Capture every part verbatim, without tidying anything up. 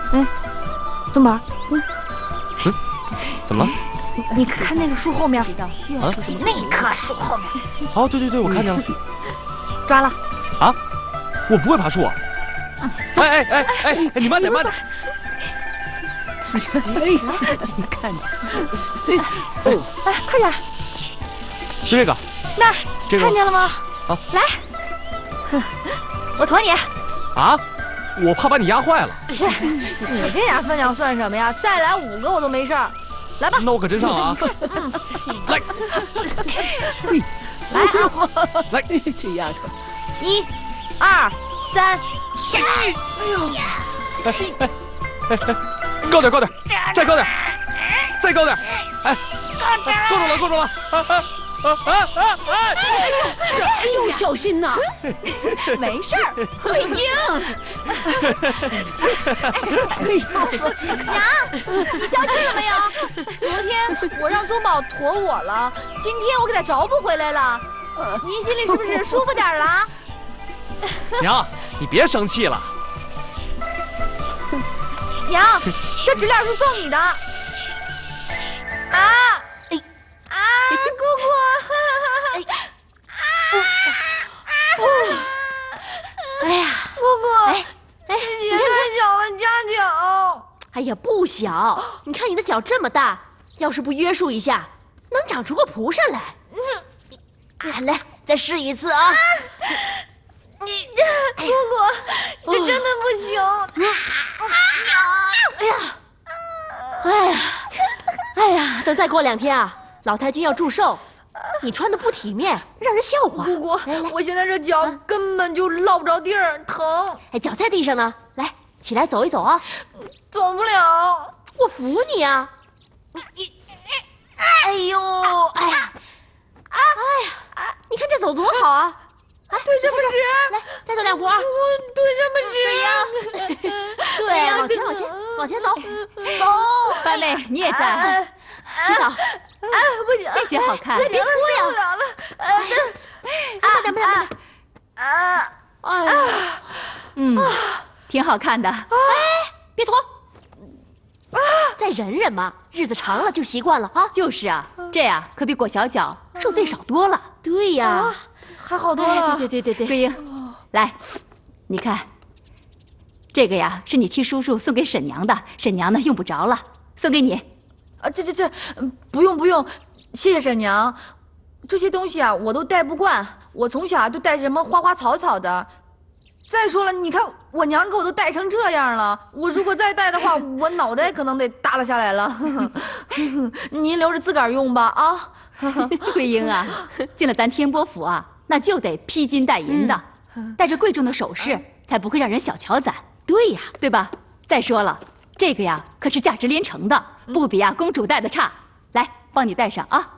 哎，东宝， 嗯嗯，怎么了？ 你看那个树后面， 啊， 那棵树后面。 哦，对对对，我看见了。 抓了。 啊，我不会爬树啊。哎哎哎哎，你慢点，慢点。 哎，你看着， 哦，来，快点。 就这个。 那儿， 这个看见了吗？ 啊， 来，我驮你。 啊，我怕把你压坏了。 切，你这点分量算什么呀？再来五个我都没事儿。来吧。 那我可真上了啊！ 嗯， 来， 来啊， 来， 这丫头， 一、二、三，下！ 哎呦， 哎哎哎哎，高点，高点，再高点，再高点，哎，够住了，够住了！啊啊啊啊啊！ 哎呦，小心呐！ 没事儿，慧英。娘，你消气了没有？昨天我让宗宝驮我了，今天我给他找补回来了。您心里是不是舒服点了？ 娘，你别生气了。 娘，这纸链是送你的。啊！哎啊！姑姑。 哎呀， 姑姑， 哎哎， 这鞋太小了，夹脚。 哎呀，不小！你看你的脚这么大，要是不约束一下，能长出个蒲扇来。啊，来，再试一次啊！ 你姑姑，这真的不行。 哎呀，哎呀，哎呀，等再过两天啊，老太君要祝寿，你穿的不体面，让人笑话。 姑姑，我现在这脚根本就落不着地儿，疼。 哎，脚在地上呢，来，起来走一走啊！ 走不了， 我扶你啊！你你，哎呦，哎呀，哎呀，你看这走多好啊！哎， 腿这么直， 来，再走两步啊！ 我腿这么直呀！ 对呀，往前往前往前走，走！ 八妹，你也在， 洗澡。 哎，不行， 这鞋好看。 别脱呀！ 不了了， 慢点，慢点，慢点。 啊！ 哎呀， 嗯，挺好看的。 哎，别脱。再忍忍嘛，日子长了就习惯了啊。 就是啊，这样可比裹小脚受罪少多了。 对呀， 还好多了。 对对对对对。 桂英，来，你看，这个呀是你七叔叔送给沈娘的，沈娘呢用不着了，送给你。 啊，这这这，不用不用，谢谢沈娘。这些东西啊，我都戴不惯，我从小都戴什么花花草草的。再说了，你看我娘给我都戴成这样了，我如果再戴的话，我脑袋可能得耷拉下来了。您留着自个儿用吧啊！ 桂英啊，进了咱天波府啊，那就得披金戴银的，戴着贵重的首饰，才不会让人小瞧咱。 对呀， 对吧？再说了，这个呀可是价值连城的，不比啊公主戴的差。来，帮你戴上啊。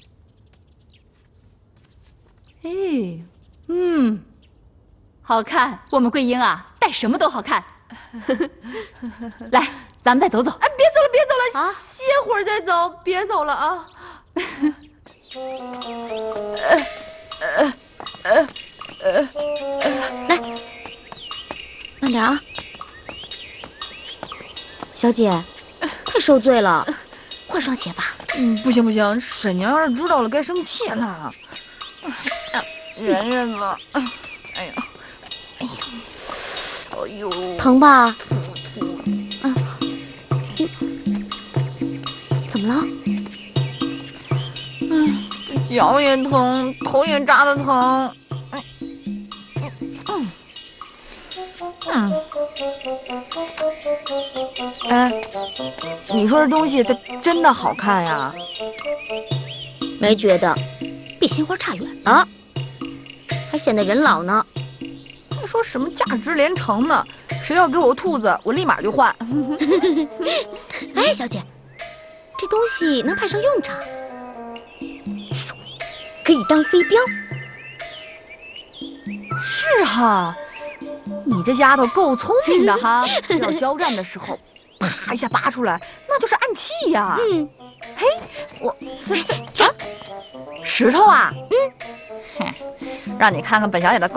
哎，嗯。好看，我们桂英啊，戴什么都好看。来，咱们再走走。 哎，别走了，别走了， 啊， 歇会儿再走，别走了啊。 来，慢点啊，小姐，太受罪了，换双鞋吧。 嗯，不行不行，沈娘要是知道了该生气了。忍忍吧。哎呀。哎呀，哎呦， 疼吧？嗯，怎么了？ 嗯，这脚也疼，头也扎得疼。哎，嗯，嗯，哎，你说这东西它真的好看呀？ 没觉得，比鲜花差远了，还显得人老呢。 说什么价值连城呢？谁要给我兔子，我立马就换。 哎，小姐，这东西能派上用场，嗖，可以当飞镖。 是哈，你这丫头够聪明的哈！要交战的时候，啪一下拔出来，那就是暗器呀。 嗯， 嘿，我这这啊，石头啊，嗯，哼，让你看看本小姐的。